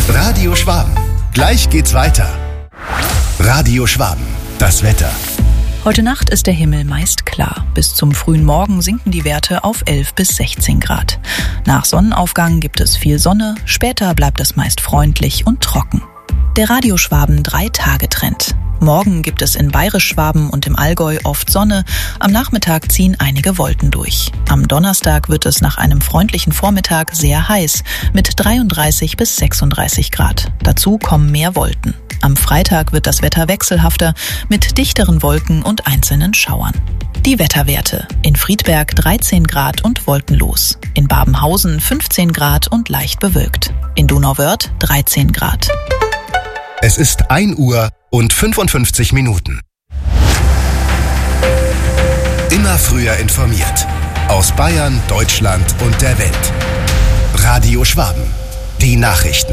Radio Schwaben. Gleich geht's weiter. Radio Schwaben. Das Wetter. Heute Nacht ist der Himmel meist klar. Bis zum frühen Morgen sinken die Werte auf 11 bis 16 Grad. Nach Sonnenaufgang gibt es viel Sonne, später bleibt es meist freundlich und trocken. Der Radio Schwaben 3-Tage-Trend. Morgen gibt es in Bayerisch-Schwaben und im Allgäu oft Sonne, am Nachmittag ziehen einige Wolken durch. Am Donnerstag wird es nach einem freundlichen Vormittag sehr heiß mit 33 bis 36 Grad. Dazu kommen mehr Wolken. Am Freitag wird das Wetter wechselhafter mit dichteren Wolken und einzelnen Schauern. Die Wetterwerte: in Friedberg 13 Grad und wolkenlos, in Babenhausen 15 Grad und leicht bewölkt, in Donauwörth 13 Grad. Es ist 1 Uhr und 55 Minuten. Immer früher informiert. Aus Bayern, Deutschland und der Welt. Radio Schwaben. Die Nachrichten.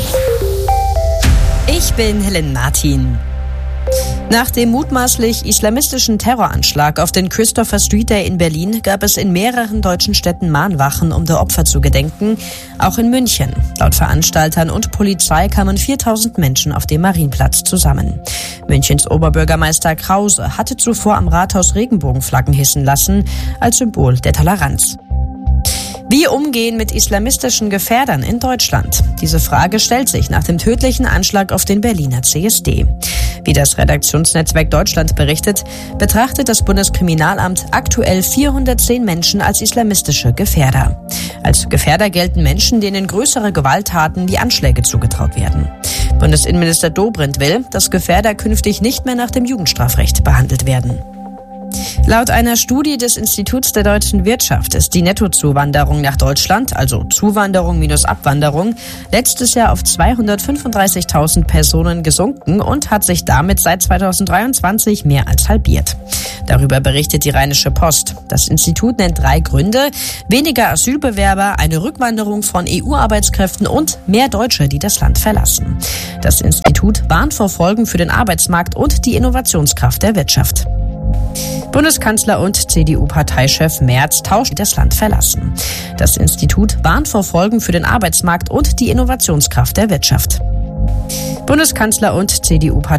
Ich bin Helen Martin. Nach dem mutmaßlich islamistischen Terroranschlag auf den Christopher Street Day in Berlin gab es in mehreren deutschen Städten Mahnwachen, um der Opfer zu gedenken, auch in München. Laut Veranstaltern und Polizei kamen 4000 Menschen auf dem Marienplatz zusammen. Münchens Oberbürgermeister Krause hatte zuvor am Rathaus Regenbogenflaggen hissen lassen, als Symbol der Toleranz. Wie umgehen mit islamistischen Gefährdern in Deutschland? Diese Frage stellt sich nach dem tödlichen Anschlag auf den Berliner CSD. Wie das Redaktionsnetzwerk Deutschland berichtet, betrachtet das Bundeskriminalamt aktuell 410 Menschen als islamistische Gefährder. Als Gefährder gelten Menschen, denen größere Gewalttaten wie Anschläge zugetraut werden. Bundesinnenminister Dobrindt will, dass Gefährder künftig nicht mehr nach dem Jugendstrafrecht behandelt werden. Laut einer Studie des Instituts der deutschen Wirtschaft ist die Nettozuwanderung nach Deutschland, also Zuwanderung minus Abwanderung, letztes Jahr auf 235.000 Personen gesunken und hat sich damit seit 2023 mehr als halbiert. Darüber berichtet die Rheinische Post. Das Institut nennt 3 Gründe: weniger Asylbewerber, eine Rückwanderung von EU-Arbeitskräften und mehr Deutsche, die das Land verlassen. Das Institut warnt vor Folgen für den Arbeitsmarkt und die Innovationskraft der Wirtschaft. Bundeskanzler und CDU-Parteichef Merz tauschen das Land verlassen. Das Institut warnt vor Folgen für den Arbeitsmarkt und die Innovationskraft der Wirtschaft. Bundeskanzler und CDU-Partei